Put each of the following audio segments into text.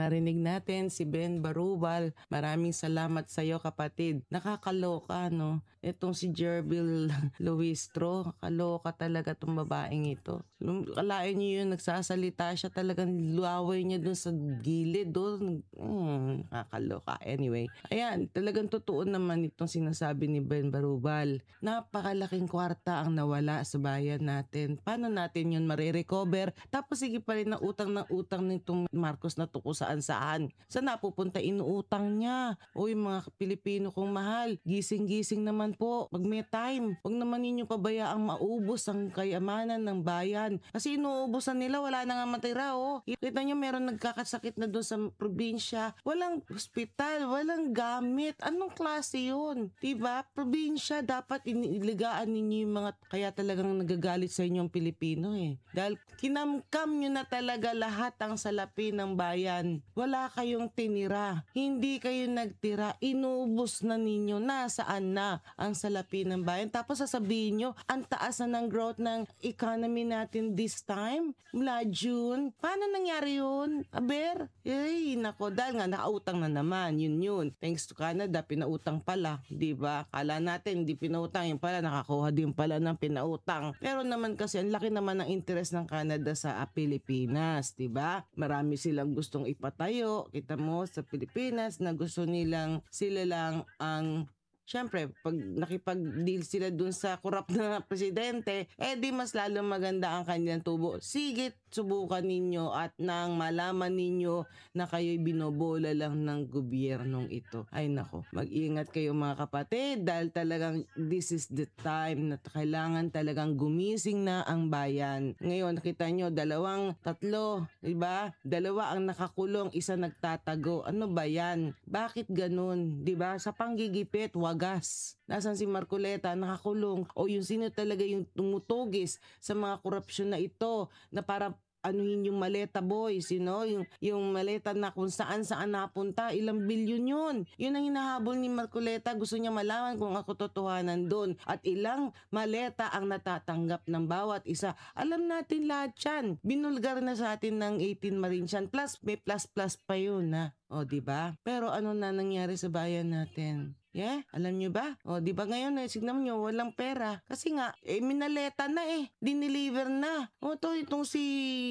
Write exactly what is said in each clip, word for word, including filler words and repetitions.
narinig natin si Ben Barubal. Maraming salamat sa iyo, kapatid. Nakakaloka, no? Itong si Jerbil Luistro, kaloka talaga itong babaeng ito. Kalain niyo yun, nagsasalita siya, talagang luaway niya dun sa gilid doon. Hmm, nakakaloka. Anyway, ayan, talagang totoo naman itong sinasabi ni Ben Barubal. Napakalaking kwarta ang nawala sa bayan natin. Paano natin yun marirecover? Tapos sige pa rin na utang ng utang nitong Marcos na to kung saan saan. Saan napupunta inuutang niya? Uy mga Pilipino kong mahal, gising-gising naman po. Pag may time, huwag naman ninyo pabayaang maubos ang kayamanan ng bayan. Kasi inuubusan nila, wala na nga matira oh. Kita nyo meron nagkakasakit na doon sa probinsya. Walang hospital, walang gamit. Anong klase yun? Diba? Probinsya, dapat inilagaan ninyo yung mga, kaya talagang nagagalit sa inyo ang Pilipino eh. Dahil kinamkam nyo na talaga lahat ang salapi ng bayan. Wala kayong tinira. Hindi kayo nagtira. Inubos na ninyo. Nasaan na ang salapi ng bayan? Tapos sasabihin nyo, ang taas na ng growth ng economy natin this time. Mula June. Paano nangyari yun? Aber? Eh, nako. Dahil nga, nakautang na naman. Yun yun. Thanks to Canada, pinautang pala. Diba? Kala natin, hindi pinautang. Yung pala, nakakuha din pala ng pinautang. Pero naman kasi, ang laki naman ng interest ng Canada sa uh, Pilipinas. Diba? Marami silang gustong ipatayo. Kita mo sa Pilipinas na gusto nilang sila lang ang siyempre, pag nakipag-deal sila dun sa korap na presidente, eh di mas lalo maganda ang kanilang tubo. Sige, subukan ninyo at nang malaman ninyo na kayo'y binobola lang ng gobyernong ito. Ay nako, mag-ingat kayo mga kapatid dahil talagang this is the time na kailangan talagang gumising na ang bayan. Ngayon, nakita nyo, dalawang, tatlo, diba? Dalawa ang nakakulong, isa nagtatago. Ano ba yan? Bakit ganun? Diba? Sa panggigipit, wagas. Nasaan si Marcoleta? Nakakulong. O yung sino talaga yung tumutugis sa mga korupsyon na ito na para anuhin yung maleta boys, you know, yung, yung maleta na kung saan saan napunta, ilang bilyon yun. Yun ang hinahabol ni Marcoleta, gusto niya malaman kung ako totohanan doon at ilang maleta ang natatanggap ng bawat isa. Alam natin lahat yan. Binulgar na sa atin ng eighteen Marines yan, plus may plus plus pa yun ha. O, diba? Pero ano na nangyari sa bayan natin? Yeah? Alam nyo ba? O, diba ngayon eh, signan nyo, walang pera. Kasi nga, eh, minaleta na eh. Dineliver na. O, to, itong si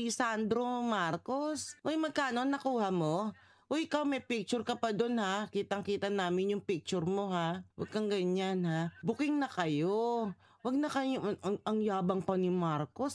Sandro Marcos. Uy, magkano nakuha mo? Uy, ikaw may picture ka pa doon ha. Kitang-kita namin yung picture mo ha. Huwag kang ganyan ha. Booking na kayo. Huwag na kayo, ang, ang yabang pa ni Marcos.